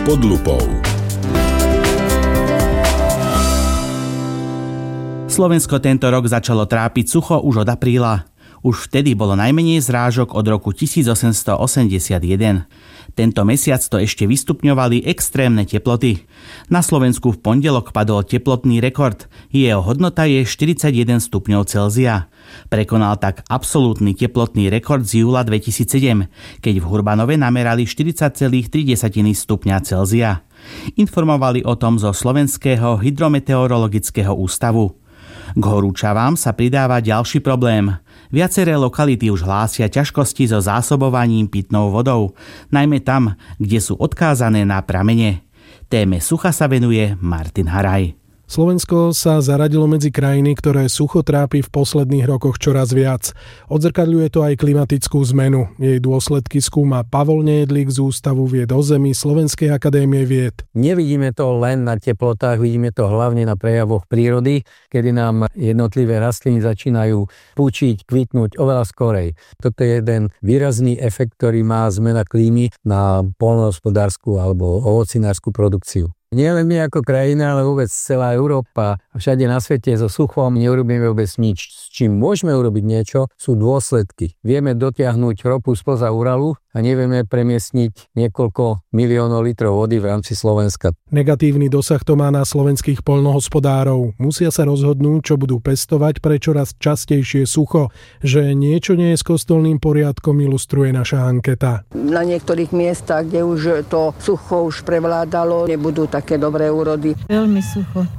Pod lupou. Slovensko tento rok začalo trápiť sucho už od apríla. Už vtedy bolo najmenej zrážok od roku 1881. Tento mesiac to ešte vystupňovali extrémne teploty. Na Slovensku v pondelok padol teplotný rekord. Jeho hodnota je 41 stupňov Celzia. Prekonal tak absolútny teplotný rekord z júla 2007, keď v Hurbanove namerali 40,3 stupňa Celzia. Informovali o tom zo Slovenského hydrometeorologického ústavu. K horúčavám sa pridáva ďalší problém. Viaceré lokality už hlásia ťažkosti so zásobovaním pitnou vodou, najmä tam, kde sú odkázané na pramene. Téme sucha sa venuje Martin Haraj. Slovensko sa zaradilo medzi krajiny, ktoré sucho trápi v posledných rokoch čoraz viac. Odzrkadľuje to aj klimatickú zmenu. Jej dôsledky skúma Pavol Nejedlík z Ústavu vied o zemi Slovenskej akadémie vied. Nevidíme to len na teplotách, vidíme to hlavne na prejavoch prírody, kedy nám jednotlivé rastliny začínajú púčiť, kvitnúť oveľa skorej. Toto je jeden výrazný efekt, ktorý má zmena klímy na poľnohospodársku alebo ovocinárskú produkciu. Nie len my ako krajina, ale vôbec celá Európa a všade na svete so suchom neurobíme vôbec nič. S čím môžeme urobiť niečo, sú dôsledky. Vieme dotiahnuť ropu spoza Uralu a nevieme premiestniť niekoľko miliónov litrov vody v rámci Slovenska. Negatívny dosah to má na slovenských poľnohospodárov. Musia sa rozhodnúť, čo budú pestovať pre čoraz častejšie sucho. Že niečo nie je s kostolným poriadkom, ilustruje naša anketa. Na niektorých miestach, kde už to sucho už prevládalo, nebudú také dobré úrody. Veľmi sucho.